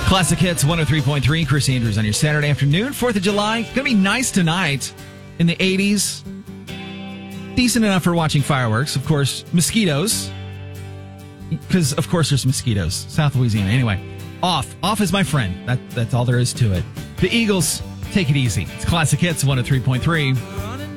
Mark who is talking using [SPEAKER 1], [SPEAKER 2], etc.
[SPEAKER 1] Classic Hits 103.3. Chris Andrews on your Saturday afternoon. 4th of July. Going to be nice tonight in the 80s. Decent enough for watching fireworks. Of course, mosquitoes. Because, of course, there's mosquitoes. South Louisiana. Anyway, off. Off is my friend. That's all there is to it. The Eagles, take it easy. It's Classic Hits 103.3.